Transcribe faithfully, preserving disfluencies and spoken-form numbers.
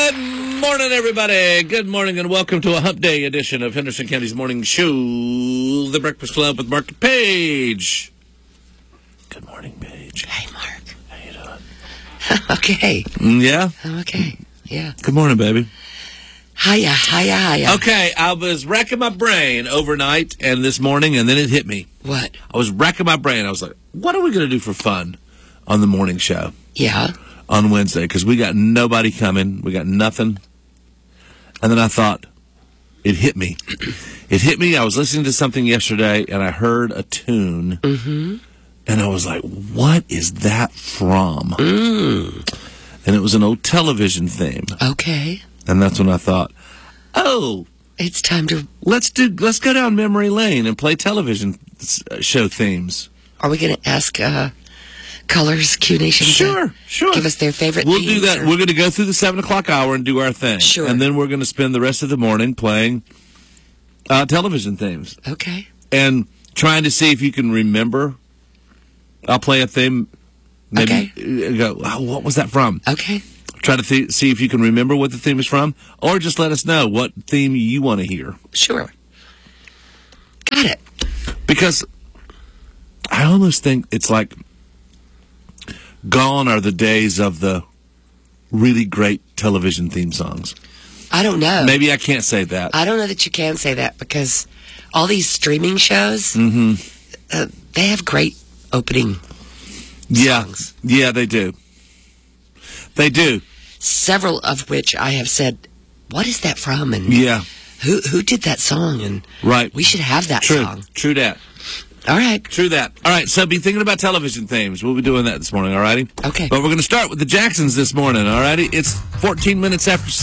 Good morning, everybody. Good morning, and welcome to a Hump Day edition of Henderson County's Morning Show, The Breakfast Club with Mark and Paige. Good morning, Paige. Hey, Mark. How you doing? Okay. Mm, yeah? I'm okay. Yeah. Good morning, baby. Hiya, hiya, hiya. Okay, I was racking my brain overnight and this morning, and then it hit me. What? I was racking my brain. I was like, what are we going to do for fun on the morning show? Yeah. On Wednesday, because we got nobody coming. We got nothing. And then I thought, it hit me. It hit me. I was listening to something yesterday, and I heard a tune. Mm-hmm. And I was like, what is that from? Mm. And it was an old television theme. Okay. And that's when I thought, oh, It's time to... let's do. Let's go down memory lane and play television show themes. Are we going to ask uh, Colors Q Nation Sure, to sure. give us their favorite We'll themes, do that. or- We're going to go through the seven o'clock hour and do our thing. Sure. And then we're going to spend the rest of the morning playing uh, television themes Okay. and trying to see if you can remember. I'll play a theme. Maybe Okay. go, oh, what was that from? Okay. Try to th- see if you can remember what the theme is from, or just let us know what theme you want to hear. Sure. Got it. Because I almost think it's like gone are the days of the really great television theme songs. I don't know. Maybe I can't say that. I don't know that you can say that because all these streaming shows, Mm-hmm. uh, they have great opening Yeah, songs. yeah, they do. They do. Several of which I have said, what is that from? And Yeah, who who did that song? And right. we should have that True, song. true that. All right. True that. All right, so be thinking about television themes. We'll be doing that this morning, all righty? Okay. But we're going to start with the Jacksons this morning, all righty? It's fourteen minutes after